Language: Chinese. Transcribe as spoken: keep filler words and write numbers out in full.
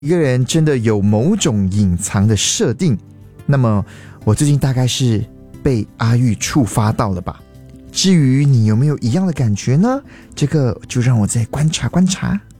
一个人真的有某种隐藏的设定，那么我最近大概是被阿玉触发到了吧。至于你有没有一样的感觉呢？这个就让我再观察观察。